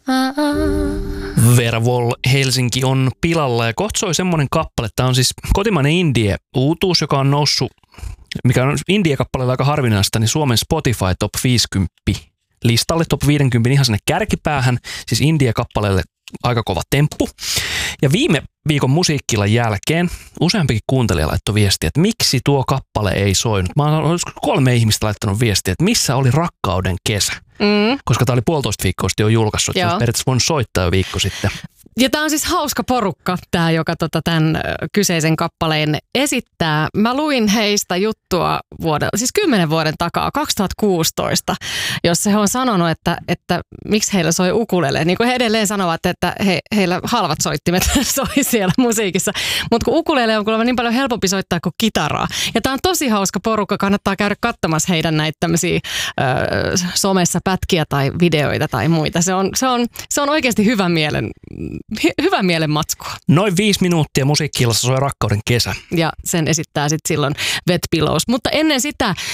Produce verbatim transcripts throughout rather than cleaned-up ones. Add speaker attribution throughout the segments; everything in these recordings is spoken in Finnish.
Speaker 1: Vera Wall, Helsinki on pilalla ja kohta soi semmoinen kappale. Tämä on siis kotimainen indie-uutuus, joka on noussut, mikä on indie-kappaleella aika harvinaista, niin Suomen Spotify Top viisikymmentä listalle, Top viisikymmentä ihan sinne kärkipäähän, siis indie-kappaleelle aika kova temppu. Ja viime viikon musiikkilan jälkeen useampikin kuuntelija laittoi viestiä, että miksi tuo kappale ei soinut. Mä oon kolme ihmistä laittanut viestiä, että missä oli Rakkauden kesä. Mm. Koska tää oli puolitoista viikkoa sitten jo julkaissut, että periaatteessa voinut soittaa jo viikko sitten.
Speaker 2: Ja tää on siis hauska porukka, tää, joka tota, tämän kyseisen kappaleen esittää. Mä luin heistä juttua vuoden, siis kymmenen vuoden takaa, kaksituhattakuusitoista, jossa he on sanonut, että, että miksi heillä soi ukulele. Niin kuin he edelleen sanovat, että he, heillä halvat soittimet soi siellä musiikissa. Mutta kun ukulele on kuulemma niin paljon helpompi soittaa kuin kitaraa. Ja tää on tosi hauska porukka, kannattaa käydä katsomassa heidän näitä tämmöisiä ö, somessa pätkiä tai videoita tai muita. Se on, se on, se on oikeasti hyvän mielen Hy- hyvän mielen matskua.
Speaker 1: Noin viisi minuuttia musiikki-illassa soi Rakkauden kesä.
Speaker 2: Ja sen esittää sitten silloin Wet Pillows. Mutta ennen sitä äh,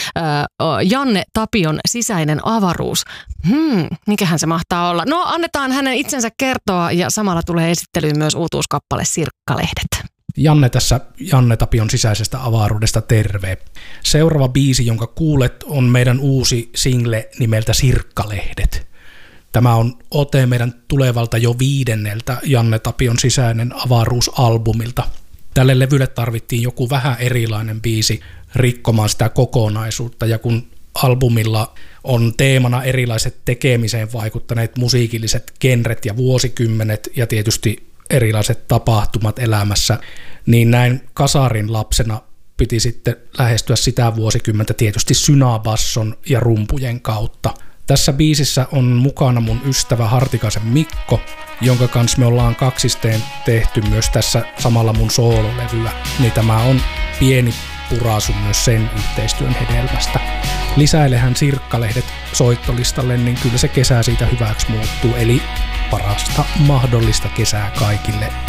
Speaker 2: Janne Tapion Sisäinen avaruus. Hmm, mikähän se mahtaa olla? No annetaan hänen itsensä kertoa ja samalla tulee esittelyyn myös uutuuskappale Sirkkalehdet.
Speaker 3: Janne tässä Janne Tapion Sisäisestä avaruudesta, terve. Seuraava biisi, jonka kuulet, on meidän uusi single nimeltä Sirkkalehdet. Tämä on ote meidän tulevalta jo viidenneltä Janne Tapion Sisäinen avaruusalbumilta. Tälle levylle tarvittiin joku vähän erilainen biisi rikkomaan sitä kokonaisuutta, ja kun albumilla on teemana erilaiset tekemiseen vaikuttaneet musiikilliset genret ja vuosikymmenet ja tietysti erilaiset tapahtumat elämässä, niin näin kasarin lapsena piti sitten lähestyä sitä vuosikymmentä tietysti synabasson ja rumpujen kautta. Tässä biisissä on mukana mun ystävä Hartikaisen Mikko, jonka kanssa me ollaan kaksisteen tehty myös tässä samalla mun soololevyä, niin tämä on pieni puraisu myös sen yhteistyön hedelmästä. Lisäilehän Sirkkalehdet soittolistalle, niin kyllä se kesä siitä hyväksi muuttuu, eli parasta mahdollista kesää kaikille